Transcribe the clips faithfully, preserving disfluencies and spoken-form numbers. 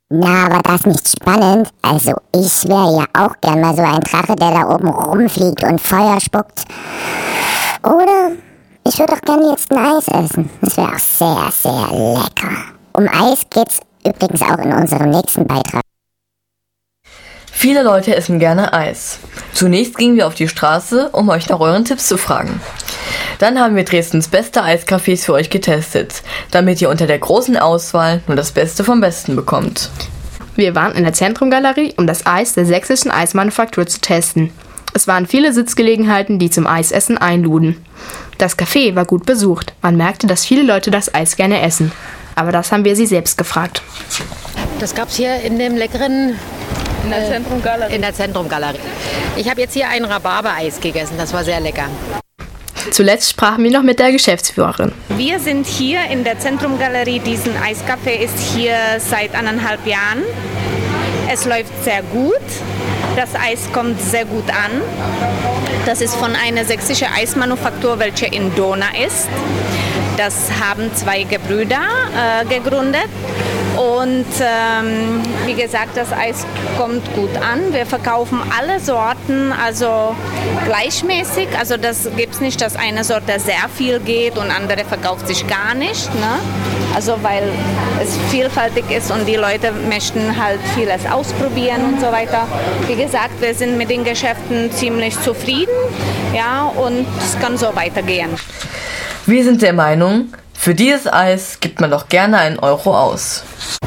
Na, war das nicht spannend? Also, ich wäre ja auch gern mal so ein Drache, der da oben rumfliegt und Feuer spuckt. Oder ich würde auch gerne jetzt ein Eis essen. Das wäre auch sehr, sehr lecker. Um Eis geht's übrigens auch in unserem nächsten Beitrag. Viele Leute essen gerne Eis. Zunächst gingen wir auf die Straße, um euch nach euren Tipps zu fragen. Dann haben wir Dresdens beste Eiscafés für euch getestet, damit ihr unter der großen Auswahl nur das Beste vom Besten bekommt. Wir waren in der Zentrumgalerie, um das Eis der sächsischen Eismanufaktur zu testen. Es waren viele Sitzgelegenheiten, die zum Eisessen einluden. Das Café war gut besucht. Man merkte, dass viele Leute das Eis gerne essen. Aber das haben wir sie selbst gefragt. Das gab's hier in dem leckeren... In der Zentrumgalerie. In der Zentrumgalerie. Ich habe jetzt hier ein Rhabarbereis gegessen, das war sehr lecker. Zuletzt sprachen wir noch mit der Geschäftsführerin. Wir sind hier in der Zentrumgalerie. Diesen Eiscafé ist hier seit anderthalb Jahren. Es läuft sehr gut. Das Eis kommt sehr gut an. Das ist von einer sächsischen Eismanufaktur, welche in Dohna ist. Das haben zwei Gebrüder äh, gegründet. Und ähm, wie gesagt, das Eis kommt gut an. Wir verkaufen alle Sorten, also gleichmäßig. Also das gibt es nicht, dass eine Sorte sehr viel geht und andere verkauft sich gar nicht. Ne? Also weil es vielfältig ist und die Leute möchten halt vieles ausprobieren und so weiter. Wie gesagt, wir sind mit den Geschäften ziemlich zufrieden, ja, und es kann so weitergehen. Wir sind der Meinung, für dieses Eis gibt man doch gerne einen Euro aus.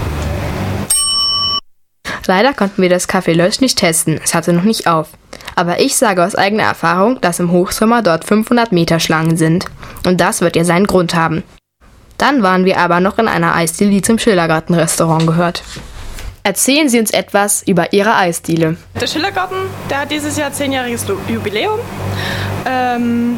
Leider konnten wir das Café Lösch nicht testen, es hatte noch nicht auf. Aber ich sage aus eigener Erfahrung, dass im Hochsommer dort fünfhundert Meter Schlangen sind. Und das wird ja seinen Grund haben. Dann waren wir aber noch in einer Eisdiele, die zum Schillergarten-Restaurant gehört. Erzählen Sie uns etwas über Ihre Eisdiele. Der Schillergarten, der hat dieses Jahr zehnjähriges Jubiläum. Ähm,